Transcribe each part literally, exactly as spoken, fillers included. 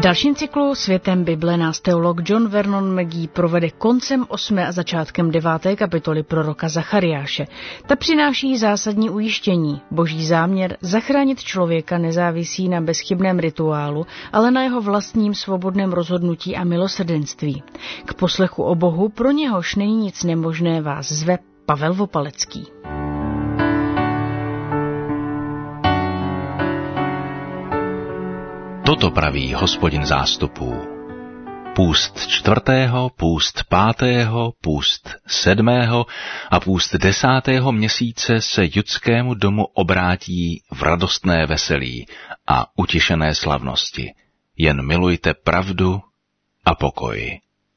dalším cyklu Světem Bible nás teolog John Vernon McGee provede koncem osmé a začátkem deváté kapitoly proroka Zachariáše. Ta přináší zásadní ujištění. Boží záměr zachránit člověka nezávisí na bezchybném rituálu, ale na jeho vlastním svobodném rozhodnutí a milosrdenství. K poslechu o Bohu, pro něhož není nic nemožné, vás zve Pavel Vopalecký. Toto praví Hospodin zástupů. Půst čtvrtého, půst pátého, půst sedmého a půst desátého měsíce se judskému domu obrátí v radostné veselí a utišené slavnosti. Jen milujte pravdu a pokoj.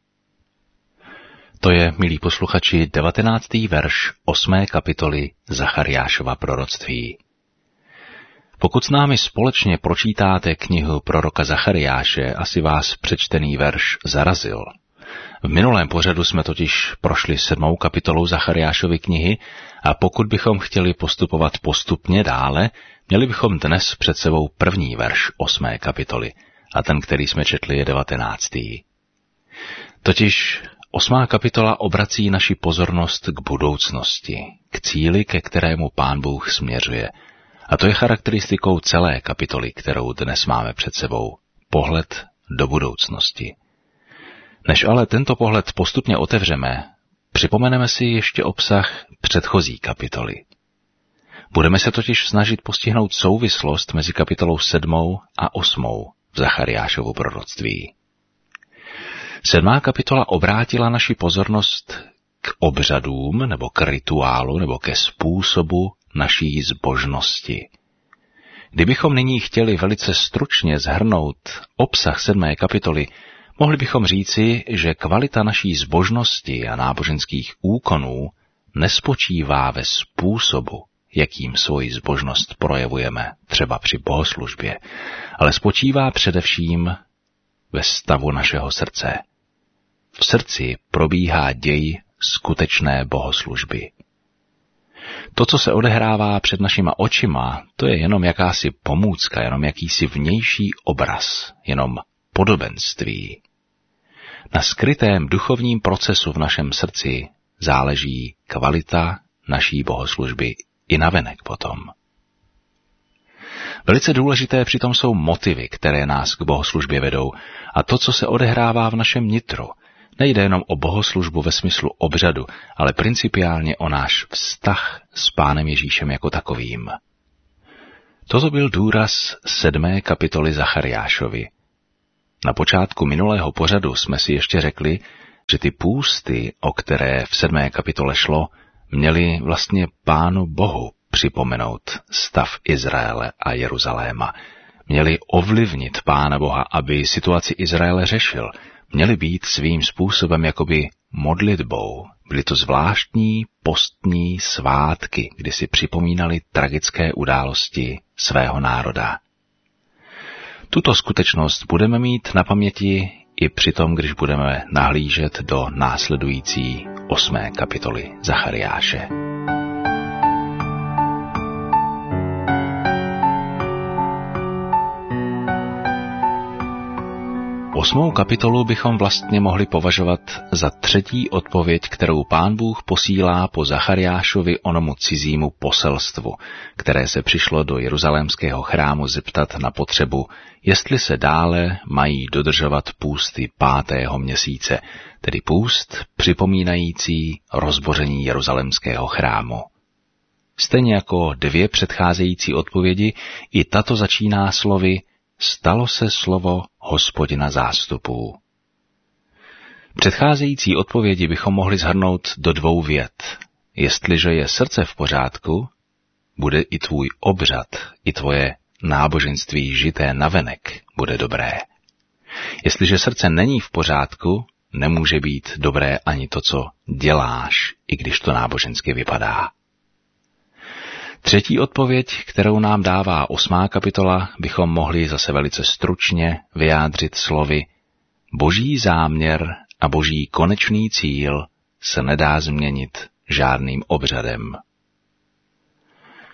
To je, milí posluchači, devatenáctý verš osmé kapitoly Zachariášova proroctví. Pokud s námi společně pročítáte knihu proroka Zachariáše, asi vás přečtený verš zarazil. V minulém pořadu jsme totiž prošli sedmou kapitolou Zachariášovy knihy a pokud bychom chtěli postupovat postupně dále, měli bychom dnes před sebou první verš osmé kapitoly a ten, který jsme četli, je devatenáctý. Totiž osmá kapitola obrací naši pozornost k budoucnosti, k cíli, ke kterému Pán Bůh směřuje. A to je charakteristikou celé kapitoly, kterou dnes máme před sebou. Pohled do budoucnosti. Než ale tento pohled postupně otevřeme, připomeneme si ještě obsah předchozí kapitoly. Budeme se totiž snažit postihnout souvislost mezi kapitolou sedmou a osmou v Zachariášovu proroctví. Sedmá kapitola obrátila naši pozornost k obřadům nebo k rituálu nebo ke způsobu naší zbožnosti. Kdybychom nyní chtěli velice stručně shrnout obsah sedmé kapitoly, mohli bychom říci, že kvalita naší zbožnosti a náboženských úkonů nespočívá ve způsobu, jakým svoji zbožnost projevujeme, třeba při bohoslužbě, ale spočívá především ve stavu našeho srdce. V srdci probíhá děj skutečné bohoslužby. To, co se odehrává před našima očima, to je jenom jakási pomůcka, jenom jakýsi vnější obraz, jenom podobenství. Na skrytém duchovním procesu v našem srdci záleží kvalita naší bohoslužby i navenek potom. Velice důležité přitom jsou motivy, které nás k bohoslužbě vedou, a to, co se odehrává v našem nitru. Nejde jenom o bohoslužbu ve smyslu obřadu, ale principiálně o náš vztah s Pánem Ježíšem jako takovým. Toto byl důraz sedmé kapitoly Zachariášovi. Na počátku minulého pořadu jsme si ještě řekli, že ty půsty, o které v sedmé kapitole šlo, měly vlastně Pánu Bohu připomenout stav Izraele a Jeruzaléma. Měly ovlivnit Pána Boha, aby situaci Izraele řešil. Měly být svým způsobem jakoby modlitbou. Byly to zvláštní postní svátky, kdy si připomínali tragické události svého národa. Tuto skutečnost budeme mít na paměti i při tom, když budeme nahlížet do následující osmé kapitoly Zachariáše. Osmou kapitolu bychom vlastně mohli považovat za třetí odpověď, kterou Pán Bůh posílá po Zachariášovi onomu cizímu poselstvu, které se přišlo do jeruzalémského chrámu zeptat na potřebu, jestli se dále mají dodržovat půsty pátého měsíce, tedy půst připomínající rozboření jeruzalémského chrámu. Stejně jako dvě předcházející odpovědi, i tato začíná slovy stalo se slovo Hospodina zástupů. Předcházející odpovědi bychom mohli shrnout do dvou vět. Jestliže je srdce v pořádku, bude i tvůj obřad, i tvoje náboženství žité navenek bude dobré. Jestliže srdce není v pořádku, nemůže být dobré ani to, co děláš, i když to nábožensky vypadá. Třetí odpověď, kterou nám dává osmá kapitola, bychom mohli zase velice stručně vyjádřit slovy Boží záměr a boží konečný cíl se nedá změnit žádným obřadem.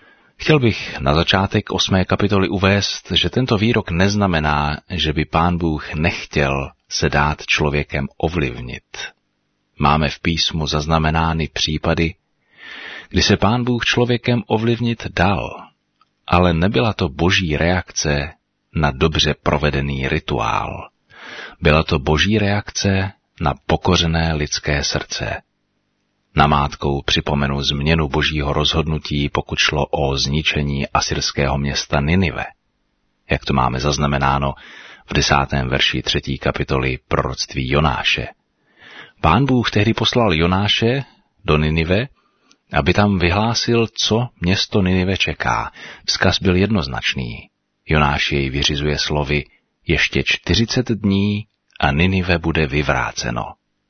Chtěl bych na začátek osmé kapitoly uvést, že tento výrok neznamená, že by Pán Bůh nechtěl se dát člověkem ovlivnit. Máme v písmu zaznamenány případy, kdy se Pán Bůh člověkem ovlivnit dal, ale nebyla to boží reakce na dobře provedený rituál. Byla to boží reakce na pokořené lidské srdce. Namátkou připomenu změnu božího rozhodnutí, pokud šlo o zničení asyrského města Ninive, jak to máme zaznamenáno v desátém verši třetí kapitoly proroctví Jonáše. Pán Bůh tehdy poslal Jonáše do Ninive, aby tam vyhlásil, co město Ninive čeká. Vzkaz byl jednoznačný. Jonáš jej vyřizuje slovy: ještě čtyřicet dní a Ninive bude vyvráceno.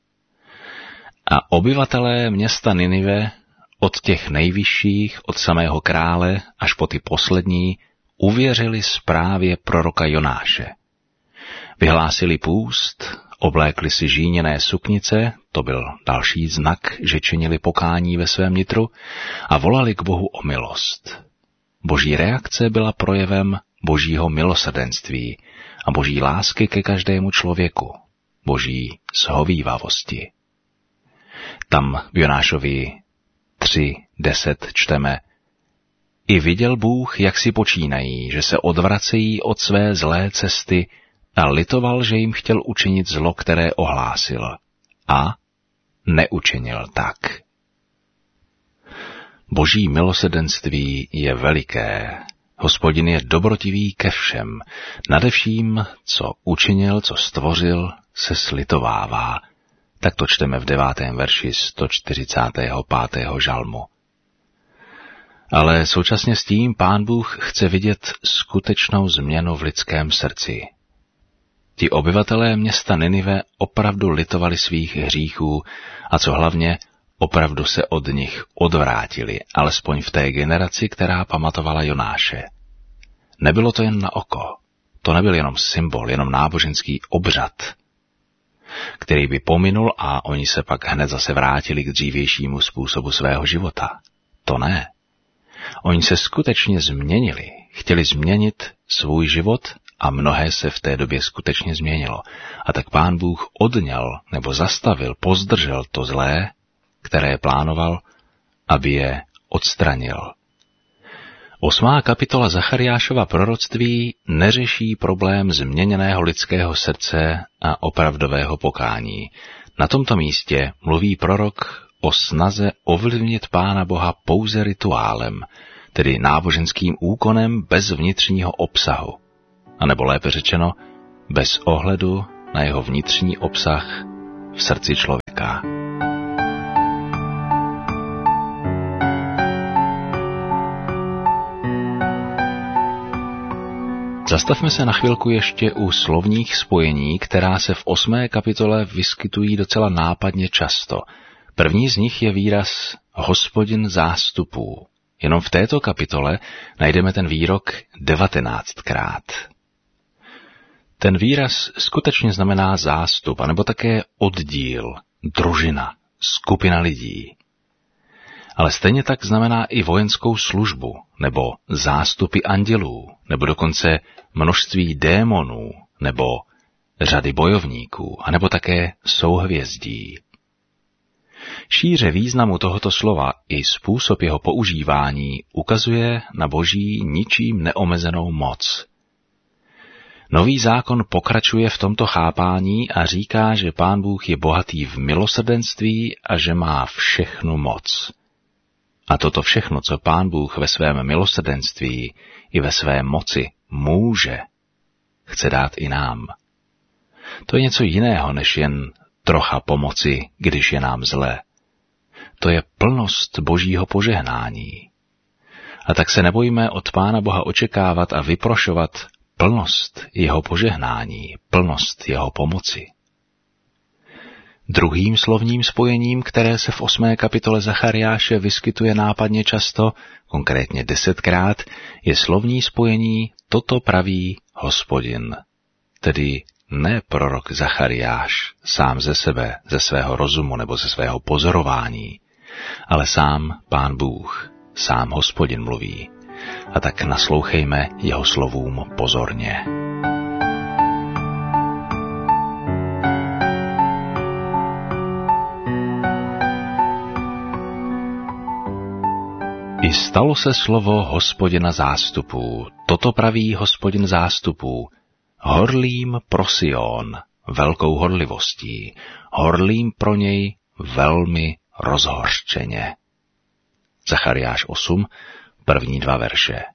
A obyvatelé města Ninive, od těch nejvyšších, od samého krále až po ty poslední, uvěřili zprávě proroka Jonáše. Vyhlásili půst, oblékli si žíněné suknice, to byl další znak, že činili pokání ve svém nitru, a volali k Bohu o milost. Boží reakce byla projevem božího milosrdenství a boží lásky ke každému člověku, boží shovívavosti. Tam v Jonášovi tři deset čteme: I viděl Bůh, jak si počínají, že se odvracejí od své zlé cesty, a litoval, že jim chtěl učinit zlo, které ohlásil. A neučinil tak. Boží milosrdenství je veliké. Hospodin je dobrotivý ke všem. Nade vším, co učinil, co stvořil, se slitovává. Tak to čteme v devátém verši sto čtyřicátého pátého žalmu. Ale současně s tím Pán Bůh chce vidět skutečnou změnu v lidském srdci. Ti obyvatelé města Ninive opravdu litovali svých hříchů a co hlavně, opravdu se od nich odvrátili, alespoň v té generaci, která pamatovala Jonáše. Nebylo to jen na oko, to nebyl jenom symbol, jenom náboženský obřad, který by pominul a oni se pak hned zase vrátili k dřívějšímu způsobu svého života. To ne. Oni se skutečně změnili, chtěli změnit svůj život a mnohé se v té době skutečně změnilo. A tak Pán Bůh odňal nebo zastavil, pozdržel to zlé, které plánoval, aby je odstranil. Osmá kapitola Zachariášova proroctví neřeší problém změněného lidského srdce a opravdového pokání. Na tomto místě mluví prorok o snaze ovlivnit Pána Boha pouze rituálem, tedy náboženským úkonem bez vnitřního obsahu, anebo lépe řečeno, bez ohledu na jeho vnitřní obsah v srdci člověka. Zastavme se na chvilku ještě u slovních spojení, která se v osmé kapitole vyskytují docela nápadně často. První z nich je výraz Hospodin zástupů. Jenom v této kapitole najdeme ten výrok devatenáctkrát. Ten výraz skutečně znamená zástup, anebo také oddíl, družina, skupina lidí. Ale stejně tak znamená i vojenskou službu, nebo zástupy andělů, nebo dokonce množství démonů, nebo řady bojovníků, anebo také souhvězdí. Šíře významu tohoto slova i způsob jeho používání ukazuje na boží ničím neomezenou moc. Nový zákon pokračuje v tomto chápání a říká, že Pán Bůh je bohatý v milosrdenství a že má všechnu moc. A toto všechno, co Pán Bůh ve svém milosrdenství i ve své moci může, chce dát i nám. To je něco jiného, než jen trocha pomoci, když je nám zle. To je plnost božího požehnání. A tak se nebojíme od Pána Boha očekávat a vyprošovat plnost jeho požehnání, plnost jeho pomoci. Druhým slovním spojením, které se v osmé kapitole Zachariáše vyskytuje nápadně často, konkrétně desetkrát, je slovní spojení toto praví Hospodin, tedy ne prorok Zachariáš sám ze sebe, ze svého rozumu nebo ze svého pozorování, ale sám Pán Bůh, sám Hospodin mluví. A tak naslouchejme jeho slovům pozorně. I stalo se slovo Hospodina zástupů, toto praví Hospodin zástupů, horlím pro Sion, velkou horlivostí, horlím pro něj velmi rozhořčeně. Zachariáš osm, první dva verše.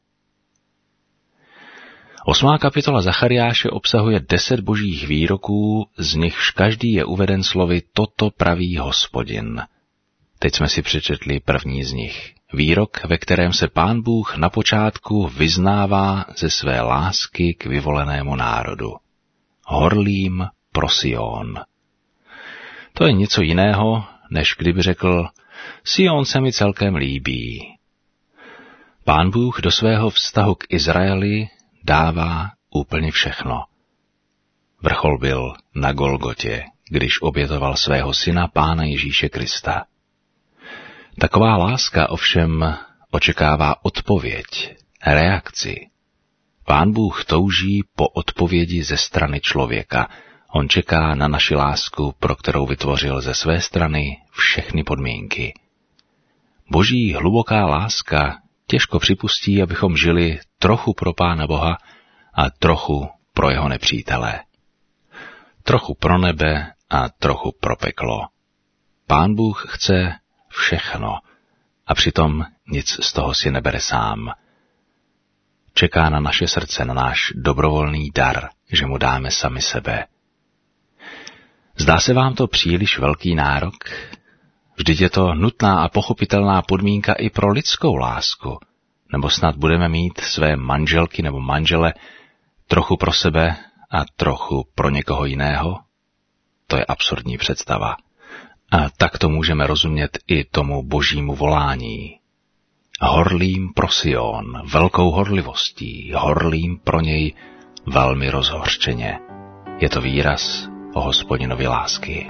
Osmá kapitola Zachariáše obsahuje deset božích výroků, z nichž každý je uveden slovy toto praví Hospodin. Teď jsme si přečetli první z nich. Výrok, ve kterém se Pán Bůh na počátku vyznává ze své lásky k vyvolenému národu. Horlím pro Sion. To je něco jiného, než kdyby řekl, Sion se mi celkem líbí. Pán Bůh do svého vztahu k Izraeli dává úplně všechno. Vrchol byl na Golgotě, když obětoval svého syna Pána Ježíše Krista. Taková láska ovšem očekává odpověď, reakci. Pán Bůh touží po odpovědi ze strany člověka. On čeká na naši lásku, pro kterou vytvořil ze své strany všechny podmínky. Boží hluboká láska těžko připustí, abychom žili trochu pro Pána Boha a trochu pro jeho nepřítele. Trochu pro nebe a trochu pro peklo. Pán Bůh chce všechno a přitom nic z toho si nebere sám. Čeká na naše srdce, na náš dobrovolný dar, že mu dáme sami sebe. Zdá se vám to příliš velký nárok? Vždyť je to nutná a pochopitelná podmínka i pro lidskou lásku. Nebo snad budeme mít své manželky nebo manžele trochu pro sebe a trochu pro někoho jiného? To je absurdní představa. A tak to můžeme rozumět i tomu božímu volání. Horlím pro Sion, velkou horlivostí, horlím pro něj velmi rozhořčeně. Je to výraz o Hospodinovi lásky.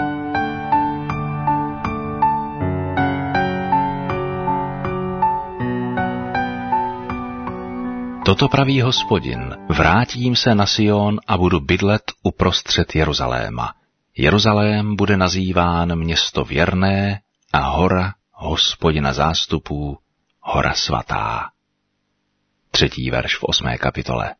Toto praví Hospodin, vrátím se na Sion a budu bydlet uprostřed Jeruzaléma. Jeruzalém bude nazýván město věrné a hora Hospodina zástupů, hora svatá. Třetí verš v osmé kapitole.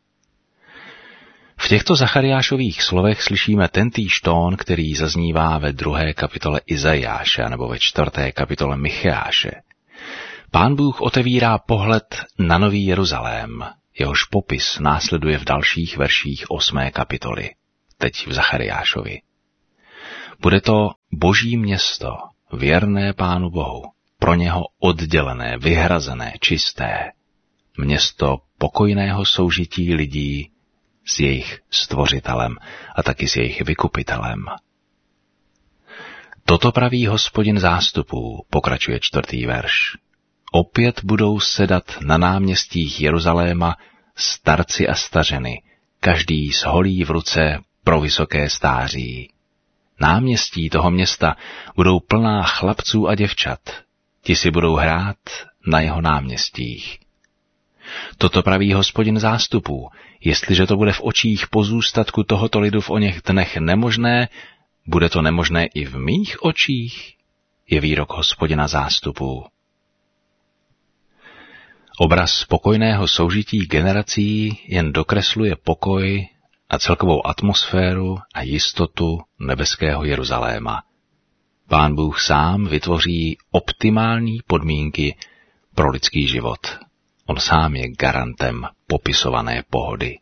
V těchto Zachariášových slovech slyšíme tentýž tón, který zaznívá ve druhé kapitole Izajáše nebo ve čtvrté kapitole Micheáše. Pán Bůh otevírá pohled na Nový Jeruzalém, jehož popis následuje v dalších verších osmé kapitoly, teď v Zachariášovi. Bude to boží město, věrné Pánu Bohu, pro něho oddělené, vyhrazené, čisté, město pokojného soužití lidí s jejich stvořitelem a taky s jejich vykupitelem. Toto praví Hospodin zástupů, pokračuje čtvrtý verš. Opět budou sedat na náměstích Jeruzaléma starci a stařeny, každý s holí v ruce pro vysoké stáří. Náměstí toho města budou plná chlapců a děvčat, ti si budou hrát na jeho náměstích. Toto praví Hospodin zástupů, jestliže to bude v očích pozůstatku tohoto lidu v oněch dnech nemožné, bude to nemožné i v mých očích, je výrok Hospodina zástupů. Obraz spokojného soužití generací jen dokresluje pokoj a celkovou atmosféru a jistotu nebeského Jeruzaléma. Pán Bůh sám vytvoří optimální podmínky pro lidský život. On sám je garantem popisované pohody.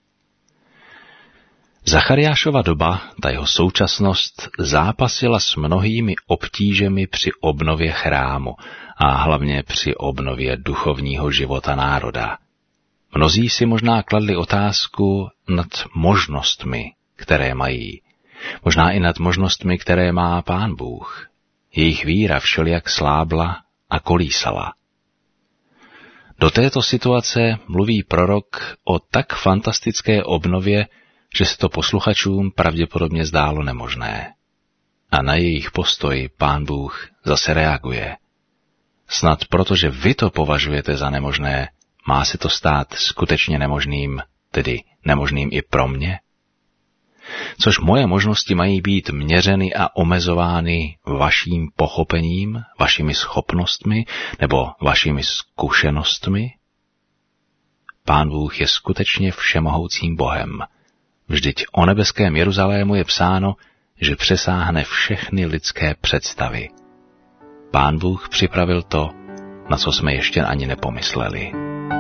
Zachariášova doba, ta jeho současnost, zápasila s mnohými obtížemi při obnově chrámu a hlavně při obnově duchovního života národa. Mnozí si možná kladli otázku nad možnostmi, které mají. Možná i nad možnostmi, které má Pán Bůh. Jejich víra všelijak slábla a kolísala. Do této situace mluví prorok o tak fantastické obnově, že se to posluchačům pravděpodobně zdálo nemožné. A na jejich postoj Pán Bůh zase reaguje. Snad protože vy to považujete za nemožné, má se to stát skutečně nemožným, tedy nemožným i pro mě? Což moje možnosti mají být měřeny a omezovány vaším pochopením, vašimi schopnostmi nebo vašimi zkušenostmi? Pán Bůh je skutečně všemohoucím Bohem. Vždyť o nebeském Jeruzalému je psáno, že přesáhne všechny lidské představy. Pán Bůh připravil to, na co jsme ještě ani nepomysleli.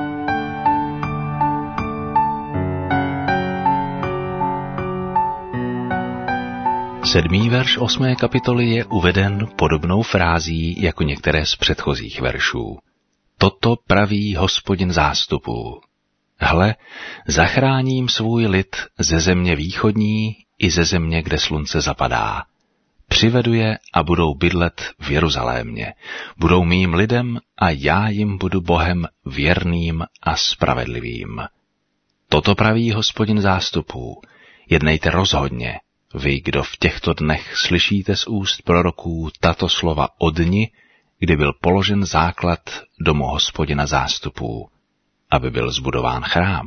Sedmý verš osmé kapitoly je uveden podobnou frází jako některé z předchozích veršů. Toto praví Hospodin zástupů. Hle, zachráním svůj lid ze země východní i ze země, kde slunce zapadá. Přivedu je a budou bydlet v Jeruzalémě. Budou mým lidem a já jim budu Bohem věrným a spravedlivým. Toto praví Hospodin zástupů. Jednejte rozhodně, vy, kdo v těchto dnech slyšíte z úst proroků tato slova o dni, kdy byl položen základ domu Hospodina zástupů, aby byl zbudován chrám.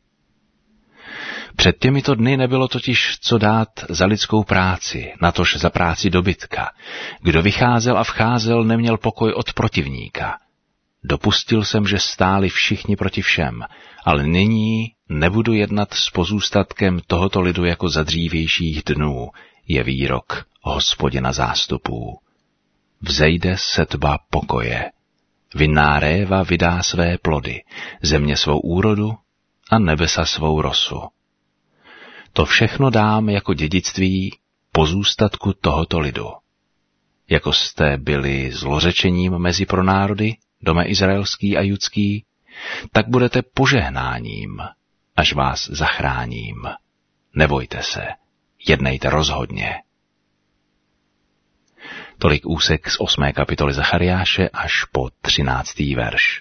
Před těmito dny nebylo totiž co dát za lidskou práci, natož za práci dobytka. Kdo vycházel a vcházel, neměl pokoj od protivníka. Dopustil jsem, že stáli všichni proti všem, ale nyní nebudu jednat s pozůstatkem tohoto lidu jako za dřívějších dnů, je výrok Hospodina zástupů. Vzejde setba pokoje. Vinná réva vydá své plody, země svou úrodu a nebesa svou rosu. To všechno dám jako dědictví pozůstatku tohoto lidu. Jako jste byli zlořečením mezi pronárody, dome izraelský a judský, tak budete požehnáním, až vás zachráním. Nebojte se, jednejte rozhodně. Tolik úsek z osmé kapitoly Zachariáše až po třináctý verš.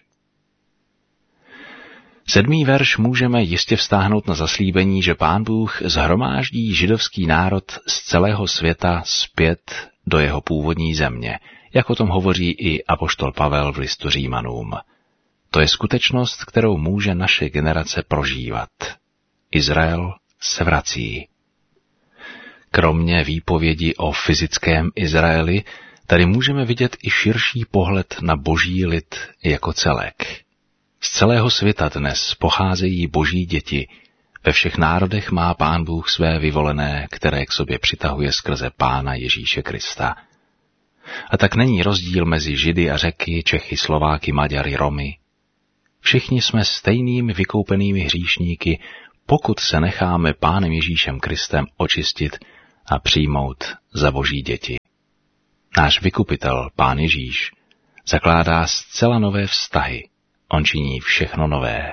Sedmý verš můžeme jistě vztáhnout na zaslíbení, že Pán Bůh shromáždí židovský národ z celého světa zpět do jeho původní země, jak o tom hovoří i apoštol Pavel v listu Římanům. To je skutečnost, kterou může naše generace prožívat. Izrael se vrací. Kromě výpovědi o fyzickém Izraeli, tady můžeme vidět i širší pohled na boží lid jako celek. Z celého světa dnes pocházejí boží děti. Ve všech národech má Pán Bůh své vyvolené, které k sobě přitahuje skrze Pána Ježíše Krista. A tak není rozdíl mezi Židy a Řeky, Čechy, Slováky, Maďary, Romy. Všichni jsme stejnými vykoupenými hříšníky, pokud se necháme Pánem Ježíšem Kristem očistit a přijmout za boží děti. Náš vykupitel, Pán Ježíš, zakládá zcela nové vztahy. On činí všechno nové.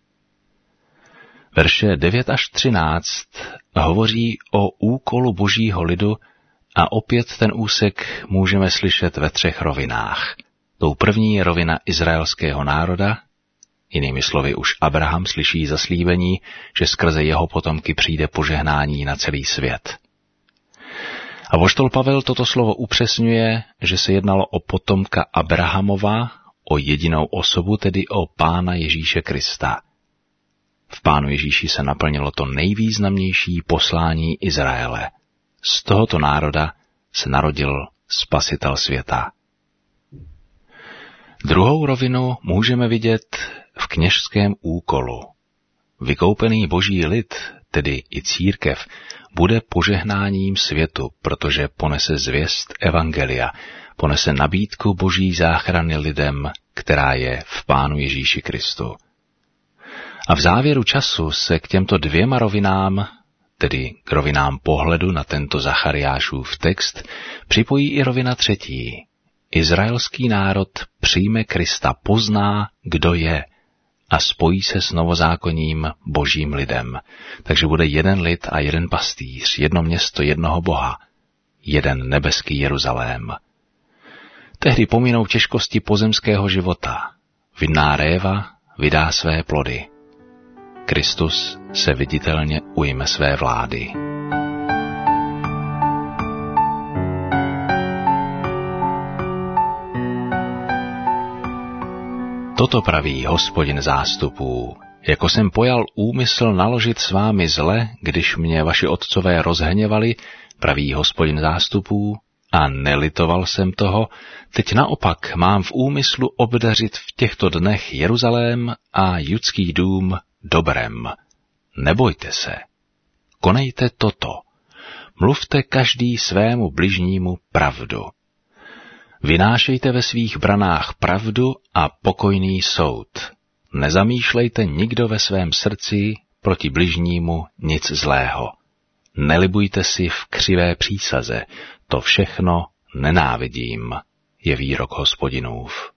Verše devět až třináct hovoří o úkolu božího lidu a opět ten úsek můžeme slyšet ve třech rovinách. Tou první je rovina izraelského národa, jinými slovy už Abraham slyší zaslíbení, že skrze jeho potomky přijde požehnání na celý svět. A apoštol Pavel toto slovo upřesňuje, že se jednalo o potomka Abrahamova, o jedinou osobu, tedy o Pána Ježíše Krista. V Pánu Ježíši se naplnilo to nejvýznamnější poslání Izraele. Z tohoto národa se narodil Spasitel světa. Druhou rovinu můžeme vidět v kněžském úkolu. Vykoupený boží lid, tedy i církev, bude požehnáním světu, protože ponese zvěst evangelia, ponese nabídku boží záchrany lidem, která je v Pánu Ježíši Kristu. A v závěru času se k těmto dvěma rovinám, tedy k rovinám pohledu na tento Zachariášův text, připojí i rovina třetí. Izraelský národ přijme Krista, pozná, kdo je, a spojí se s novozákonním božím lidem. Takže bude jeden lid a jeden pastýř, jedno město jednoho Boha, jeden nebeský Jeruzalém. Tehdy pominou těžkosti pozemského života. Vinná réva vydá své plody. Kristus se viditelně ujme své vlády. Toto praví Hospodin zástupů. Jako jsem pojal úmysl naložit s vámi zle, když mě vaši otcové rozhněvali, praví Hospodin zástupů, a nelitoval jsem toho, teď naopak mám v úmyslu obdařit v těchto dnech Jeruzalém a judský dům dobrem. Nebojte se. Konejte toto. Mluvte každý svému bližnímu pravdu. Vynášejte ve svých branách pravdu a pokojný soud. Nezamýšlejte nikdo ve svém srdci proti bližnímu nic zlého. Nelibujte si v křivé přísaze, to všechno nenávidím, je výrok Hospodinův.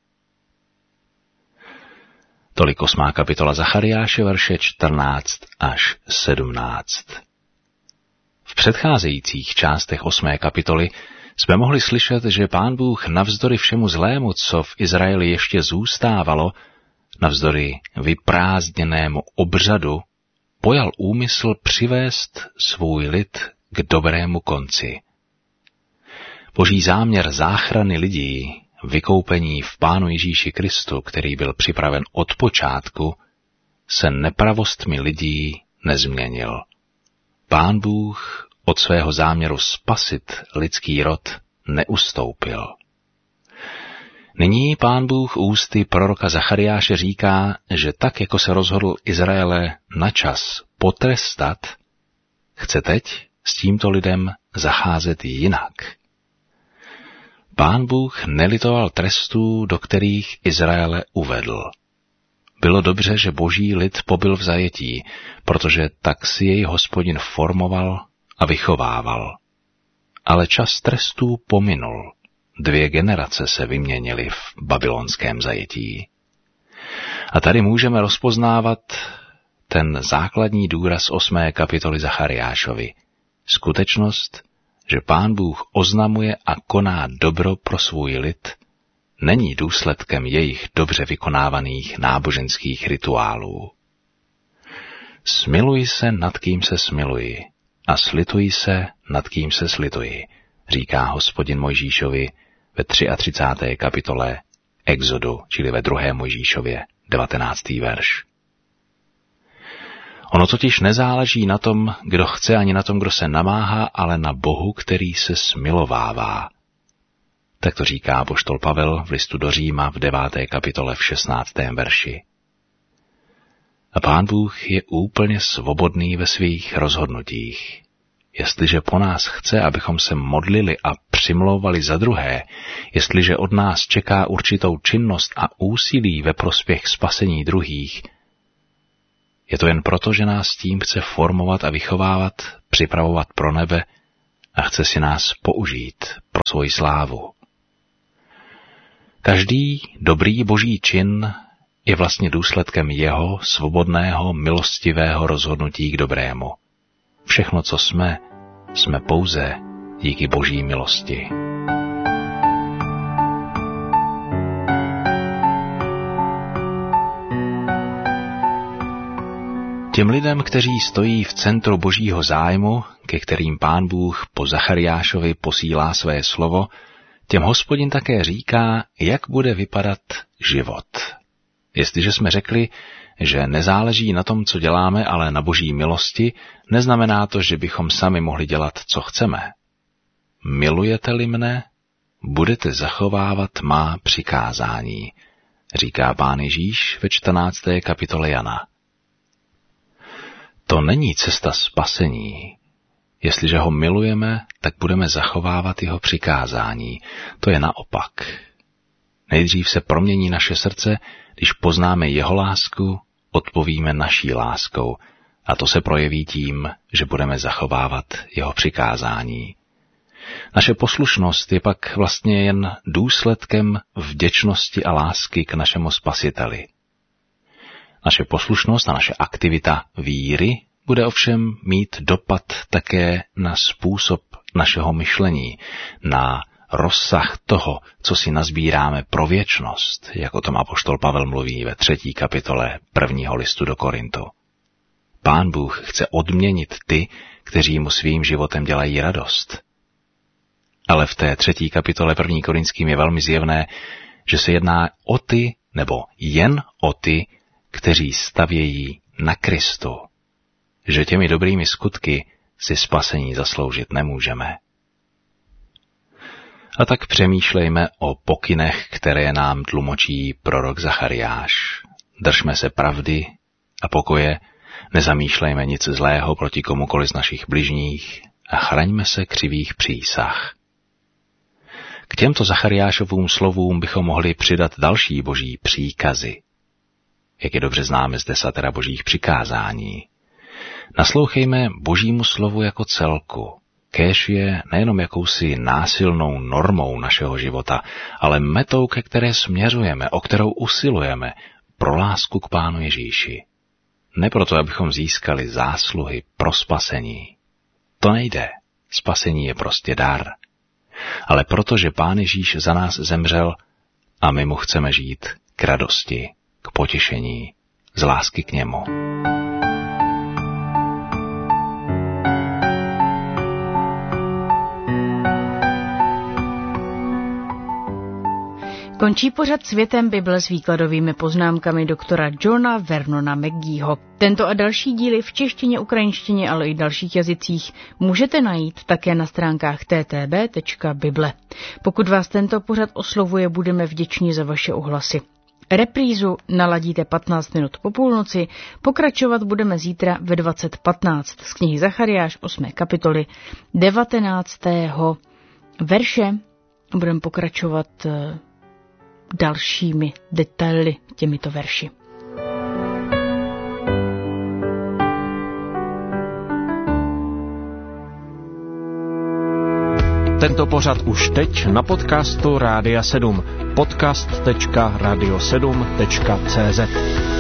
Tolik osmá kapitola Zachariáše, verše čtrnáct až sedmnáct. V předcházejících částech osmé kapitoly jsme mohli slyšet, že Pán Bůh navzdory všemu zlému, co v Izraeli ještě zůstávalo, navzdory vyprázdněnému obřadu, pojal úmysl přivést svůj lid k dobrému konci. Boží záměr záchrany lidí, vykoupení v Pánu Ježíši Kristu, který byl připraven od počátku, se nepravostmi lidí nezměnil. Pán Bůh od svého záměru spasit lidský rod neustoupil. Nyní Pán Bůh ústy proroka Zachariáše říká, že tak, jako se rozhodl Izraele načas potrestat, chce teď s tímto lidem zacházet jinak. Pán Bůh nelitoval trestů, do kterých Izraele uvedl. Bylo dobře, že boží lid pobyl v zajetí, protože tak si jej Hospodin formoval a vychovával. Ale čas trestů pominul. Dvě generace se vyměnily v babylonském zajetí. A tady můžeme rozpoznávat ten základní důraz osmé kapitoly Zachariášovi. Skutečnost, že Pán Bůh oznamuje a koná dobro pro svůj lid, není důsledkem jejich dobře vykonávaných náboženských rituálů. Smiluj se, nad kým se smiluji, a slituj se, nad kým se slituji, říká Hospodin Mojžíšovi ve třicáté třetí kapitole Exodu, čili ve druhé Mojžíšově, devatenáctý verš. Ono totiž nezáleží na tom, kdo chce, ani na tom, kdo se namáhá, ale na Bohu, který se smilovává. Tak to říká apoštol Pavel v listu do Říma v deváté kapitole v šestnáctém verši. A Pán Bůh je úplně svobodný ve svých rozhodnutích. Jestliže po nás chce, abychom se modlili a přimlouvali za druhé, jestliže od nás čeká určitou činnost a úsilí ve prospěch spasení druhých, je to jen proto, že nás tím chce formovat a vychovávat, připravovat pro nebe a chce si nás použít pro svoji slávu. Každý dobrý boží čin je vlastně důsledkem jeho svobodného, milostivého rozhodnutí k dobrému. Všechno, co jsme, jsme pouze díky boží milosti. Těm lidem, kteří stojí v centru božího zájmu, ke kterým Pán Bůh po Zachariášovi posílá své slovo, těm Hospodin také říká, jak bude vypadat život. Jestliže jsme řekli, že nezáleží na tom, co děláme, ale na boží milosti, neznamená to, že bychom sami mohli dělat, co chceme. Milujete-li mne, budete zachovávat má přikázání, říká Pán Ježíš ve čtrnácté kapitole Jana. To není cesta spasení. Jestliže ho milujeme, tak budeme zachovávat jeho přikázání. To je naopak. Nejdřív se promění naše srdce, když poznáme jeho lásku, odpovíme naší láskou, a to se projeví tím, že budeme zachovávat jeho přikázání. Naše poslušnost je pak vlastně jen důsledkem vděčnosti a lásky k našemu Spasiteli. Naše poslušnost a naše aktivita víry bude ovšem mít dopad také na způsob našeho myšlení, na rozsah toho, co si nazbíráme pro věčnost, jak o tom apoštol Pavel mluví ve třetí kapitole prvního listu do Korintu. Pán Bůh chce odměnit ty, kteří mu svým životem dělají radost. Ale v té třetí kapitole první Korinským je velmi zjevné, že se jedná o ty, nebo jen o ty, kteří stavějí na Kristu, že těmi dobrými skutky si spasení zasloužit nemůžeme. A tak přemýšlejme o pokynech, které nám tlumočí prorok Zachariáš. Držme se pravdy a pokoje, nezamýšlejme nic zlého proti komukoli z našich bližních a chraňme se křivých přísah. K těmto Zachariášovým slovům bychom mohli přidat další boží příkazy. Jak je dobře známe z desatera božích přikázání. Naslouchejme božímu slovu jako celku. Kéž je nejenom jakousi násilnou normou našeho života, ale metou, ke které směřujeme, o kterou usilujeme, pro lásku k Pánu Ježíši. Ne proto, abychom získali zásluhy pro spasení. To nejde. Spasení je prostě dar. Ale protože Pán Ježíš za nás zemřel a my mu chceme žít k radosti, k potěšení, z lásky k němu. Končí pořad Světem Bible s výkladovými poznámkami doktora Johna Vernona McGeeho. Tento a další díly v češtině, ukrajinštině, ale i dalších jazycích můžete najít také na stránkách t t b tečka bible. Pokud vás tento pořad oslovuje, budeme vděční za vaše ohlasy. Reprízu naladíte patnáct minut po půlnoci, pokračovat budeme zítra ve dvacet patnáct z knihy Zachariáš osmé kapitoly devatenáctého verše. Budeme pokračovat dalšími detaily těmito verši. Tento pořad už teď na podcastu Rádia sedm. podcast tečka radio sedm tečka cé zet